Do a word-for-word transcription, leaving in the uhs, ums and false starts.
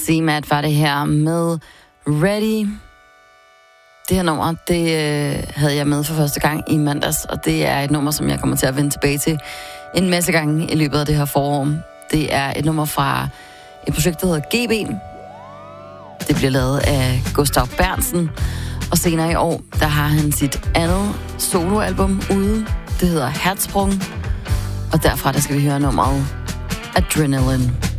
C-Mat var det her med Ready. Det her nummer, det øh, havde jeg med for første gang i mandags, og det er et nummer, som jeg kommer til at vende tilbage til en masse gange i løbet af det her forår. Det er et nummer fra et projekt, der hedder G B. Det bliver lavet af Gustav Berntsen, og senere i år, der har han sit andet soloalbum ude. Det hedder Hertzsprung, og derfra der skal vi høre nummeret Adrenaline.